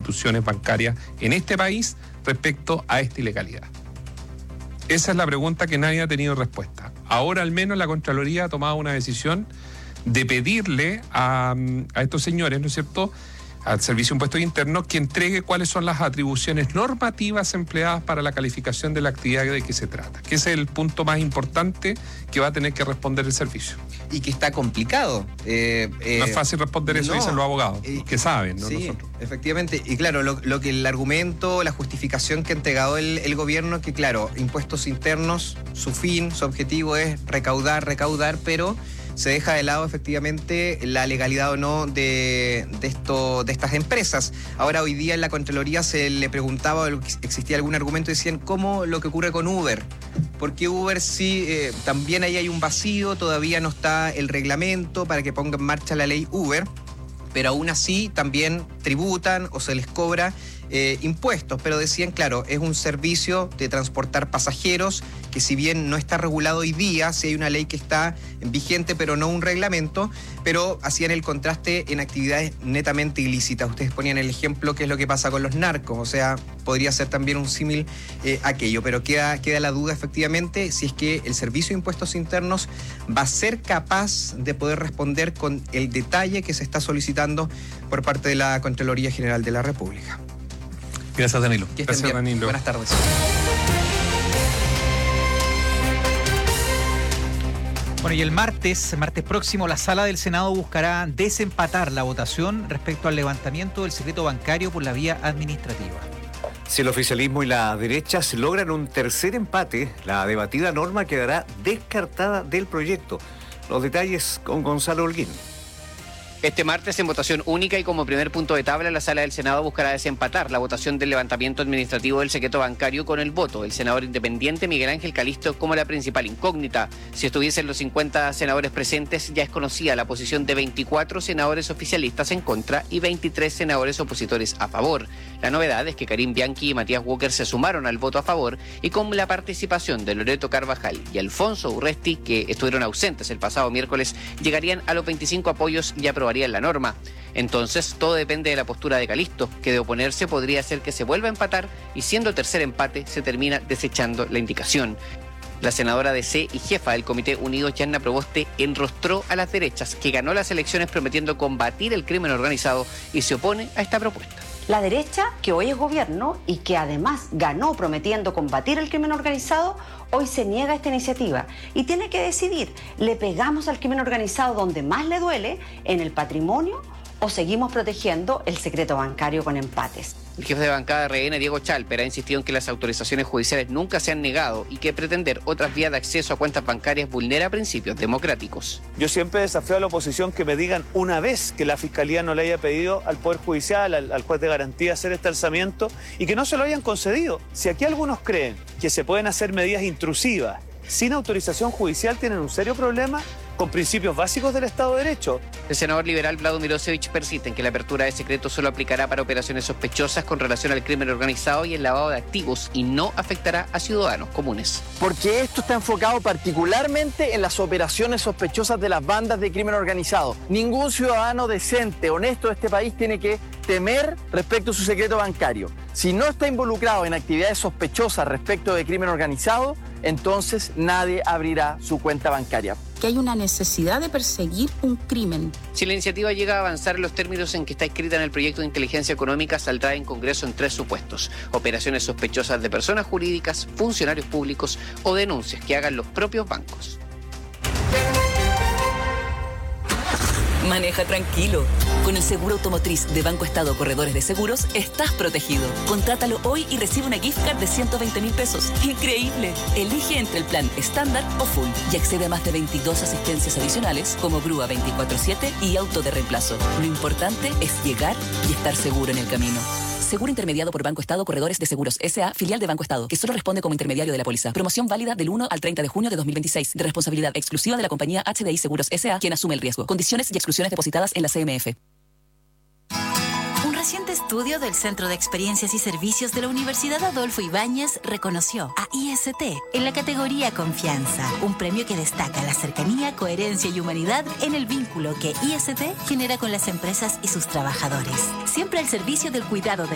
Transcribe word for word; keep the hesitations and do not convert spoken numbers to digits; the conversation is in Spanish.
instituciones bancarias en este país respecto a esta ilegalidad? Esa es la pregunta que nadie ha tenido respuesta. Ahora al menos la Contraloría ha tomado una decisión de pedirle a, a estos señores, ¿no es cierto?, al Servicio de Impuestos Internos, que entregue cuáles son las atribuciones normativas empleadas para la calificación de la actividad de que se trata, que ese es el punto más importante que va a tener que responder el servicio. Y que está complicado. Eh, eh, no es fácil responder eso, no, dicen los abogados, eh, que saben, ¿no? Sí, nosotros. Efectivamente. Y claro, lo, lo que el argumento, la justificación que ha entregado el, el gobierno, que claro, impuestos internos, su fin, su objetivo es recaudar, recaudar, pero se deja de lado efectivamente la legalidad o no de, de, esto, de estas empresas. Ahora, hoy día en la Contraloría se le preguntaba, existía algún argumento, decían, ¿cómo lo que ocurre con Uber? Porque Uber sí, eh, también ahí hay un vacío, todavía no está el reglamento para que ponga en marcha la ley Uber, pero aún así también tributan o se les cobra eh, impuestos, pero decían, claro, es un servicio de transportar pasajeros que si bien no está regulado hoy día, sí hay una ley que está vigente, pero no un reglamento, pero hacían el contraste en actividades netamente ilícitas. Ustedes ponían el ejemplo, qué es lo que pasa con los narcos, o sea, podría ser también un símil eh, aquello, pero queda, queda la duda efectivamente si es que el Servicio de Impuestos Internos va a ser capaz de poder responder con el detalle que se está solicitando por parte de la Contraloría General de la República. Gracias, Danilo. Que estén Gracias, bien. Danilo. Buenas tardes. Bueno, y el martes, martes próximo, la Sala del Senado buscará desempatar la votación respecto al levantamiento del secreto bancario por la vía administrativa. Si el oficialismo y la derecha se logran un tercer empate, la debatida norma quedará descartada del proyecto. Los detalles con Gonzalo Holguín. Este martes, en votación única y como primer punto de tabla, la Sala del Senado buscará desempatar la votación del levantamiento administrativo del secreto bancario con el voto del senador independiente Miguel Ángel Calisto como la principal incógnita. Si estuviesen los cincuenta senadores presentes, ya es conocida la posición de veinticuatro senadores oficialistas en contra y veintitrés senadores opositores a favor. La novedad es que Karim Bianchi y Matías Walker se sumaron al voto a favor y con la participación de Loreto Carvajal y Alfonso Urresti, que estuvieron ausentes el pasado miércoles, llegarían a los veinticinco apoyos y aprobarían la norma. Entonces, todo depende de la postura de Calisto, que de oponerse podría hacer que se vuelva a empatar y siendo tercer empate se termina desechando la indicación. La senadora de C y jefa del Comité Unidos, Yanna Proboste, enrostró a las derechas, que ganó las elecciones prometiendo combatir el crimen organizado y se opone a esta propuesta. La derecha, que hoy es gobierno y que además ganó prometiendo combatir el crimen organizado, hoy se niega a esta iniciativa y tiene que decidir, ¿le pegamos al crimen organizado donde más le duele, en el patrimonio, o seguimos protegiendo el secreto bancario con empates? El jefe de bancada de R N, Diego Chalper, ha insistido en que las autorizaciones judiciales nunca se han negado y que pretender otras vías de acceso a cuentas bancarias vulnera principios democráticos. Yo siempre desafío a la oposición que me digan una vez que la Fiscalía no le haya pedido al Poder Judicial, al, al juez de garantía, hacer este alzamiento y que no se lo hayan concedido. Si aquí algunos creen que se pueden hacer medidas intrusivas sin autorización judicial, tienen un serio problema con principios básicos del Estado de Derecho. El senador liberal Vlado Mirosevich persiste en que la apertura de secreto solo aplicará para operaciones sospechosas con relación al crimen organizado y el lavado de activos y no afectará a ciudadanos comunes. Porque esto está enfocado particularmente en las operaciones sospechosas de las bandas de crimen organizado. Ningún ciudadano decente, honesto de este país tiene que temer respecto a su secreto bancario. Si no está involucrado en actividades sospechosas respecto de crimen organizado, entonces nadie abrirá su cuenta bancaria. Que hay una necesidad de perseguir un crimen. Si la iniciativa llega a avanzar en los términos en que está escrita en el proyecto de inteligencia económica, saldrá en Congreso en tres supuestos: operaciones sospechosas de personas jurídicas, funcionarios públicos o denuncias que hagan los propios bancos. Maneja tranquilo. Con el seguro automotriz de Banco Estado Corredores de Seguros, estás protegido. Contrátalo hoy y recibe una gift card de ciento veinte mil pesos. ¡Increíble! Elige entre el plan estándar o full y accede a más de veintidós asistencias adicionales como grúa veinticuatro siete y auto de reemplazo. Lo importante es llegar y estar seguro en el camino. Seguro intermediado por Banco Estado Corredores de Seguros S A, filial de Banco Estado, que solo responde como intermediario de la póliza. Promoción válida del uno al treinta de junio de dos mil veintiséis, de responsabilidad exclusiva de la compañía H D I Seguros S A, quien asume el riesgo. Condiciones y exclusiones depositadas en la C M F. Un reciente estudio del Centro de Experiencias y Servicios de la Universidad Adolfo Ibáñez reconoció a I S T en la categoría Confianza, un premio que destaca la cercanía, coherencia y humanidad en el vínculo que I S T genera con las empresas y sus trabajadores, siempre al servicio del cuidado de